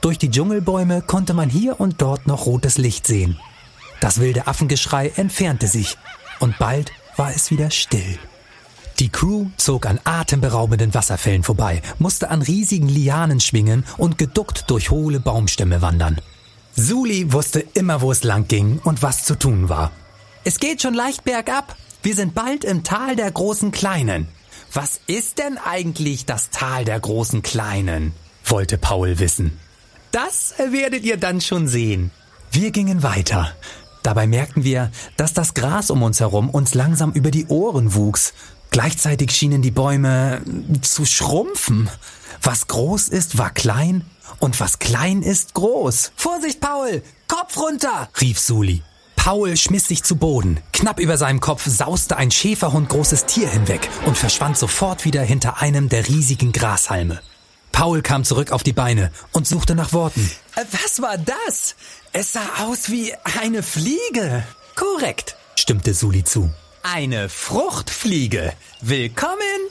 Durch die Dschungelbäume konnte man hier und dort noch rotes Licht sehen. Das wilde Affengeschrei entfernte sich und bald war es wieder still. Die Crew zog an atemberaubenden Wasserfällen vorbei, musste an riesigen Lianen schwingen und geduckt durch hohle Baumstämme wandern. Suli wusste immer, wo es lang ging und was zu tun war. Es geht schon leicht bergab. Wir sind bald im Tal der großen Kleinen. Was ist denn eigentlich das Tal der großen Kleinen? Wollte Paul wissen. Das werdet ihr dann schon sehen. Wir gingen weiter. Dabei merkten wir, dass das Gras um uns herum uns langsam über die Ohren wuchs. Gleichzeitig schienen die Bäume zu schrumpfen. Was groß ist, war klein und was klein ist, groß. Vorsicht, Paul! Kopf runter! Rief Suli. Paul schmiss sich zu Boden. Knapp über seinem Kopf sauste ein schäferhundgroßes Tier hinweg und verschwand sofort wieder hinter einem der riesigen Grashalme. Paul kam zurück auf die Beine und suchte nach Worten. Was war das? Es sah aus wie eine Fliege. Korrekt, stimmte Suli zu. Eine Fruchtfliege. Willkommen